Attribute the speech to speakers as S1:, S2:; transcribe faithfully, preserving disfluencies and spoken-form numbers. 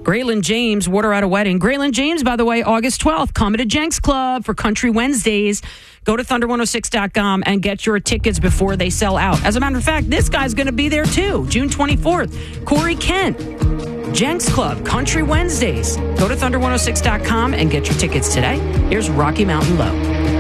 S1: Graylin James, Water at a Wedding. Graylin James, by the way, August twelfth, coming to Jenks Club for Country Wednesdays. Go to thunder one oh six dot com and get your tickets before they sell out. As a matter of fact, this guy's going to be there too, June twenty-fourth. Corey Kent, Jenks Club, Country Wednesdays. Go to thunder one oh six dot com and get your tickets today. Here's Rocky Mountain Low.